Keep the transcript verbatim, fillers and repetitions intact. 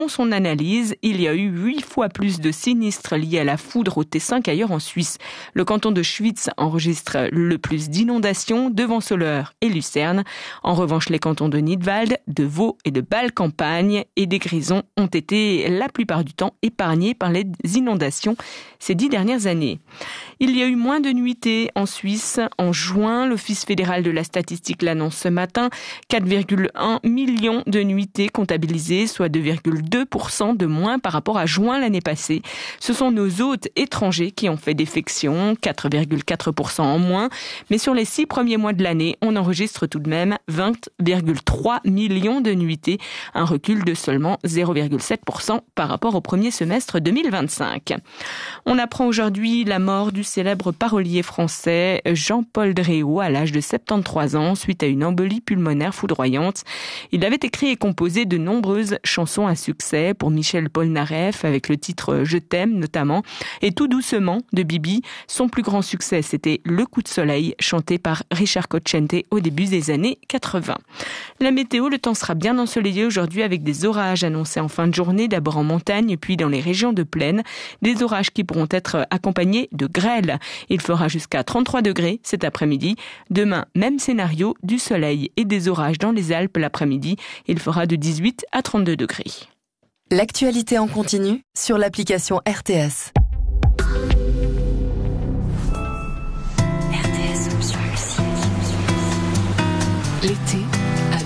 son analyse, il y a eu huit fois plus de sinistres liés à la foudre au T cinq qu'ailleurs en Suisse. Le canton de Schwyz enregistre le plus d'inondations devant Soleure et Lucerne. En revanche, les cantons de Nidwald, de Vaud et de Bâle-Campagne et des Grisons ont été la plupart du temps épargnés par les inondations ces dix dernières années. Il y a eu moins de nuitées en Suisse. En juin, l'Office fédéral de la statistique l'annonce ce matin, quatre virgule un millions de nuitées comptabilisées, soit deux virgule deux pour cent de moins par rapport à juin l'année passée. Ce sont nos hôtes étrangers qui ont fait défection, quatre virgule quatre pour cent en moins. Mais sur les six premiers mois de l'année, on enregistre tout de même vingt virgule trois millions de nuitées, un recul de seulement zéro virgule sept pour cent par rapport au premier semestre deux mille vingt-cinq. On apprend aujourd'hui la mort du célèbre parolier français Jean-Paul Dréau à l'âge de soixante-treize ans suite à une embolie pulmonaire foudroyante. Il avait écrit et composé de nombreuses chansons à succès pour Michel Polnareff avec le titre Je t'aime notamment et Tout doucement de Bibi. Son plus grand succès, c'était Le coup de soleil chanté par Richard Cocciante au début des années quatre-vingts. La météo, le temps sera bien ensoleillé aujourd'hui avec des orages annoncés en fin de journée, d'abord en montagne puis dans les régions de plaine. Des orages qui pourront être accompagnés de grêle. Il fera jusqu'à trente-trois degrés cet après-midi. Demain, même scénario, du soleil et des orages dans les Alpes l'après-midi. Il fera de dix-huit à trente-deux degrés. L'actualité en continu sur l'application R T S. R T S option musique. L'été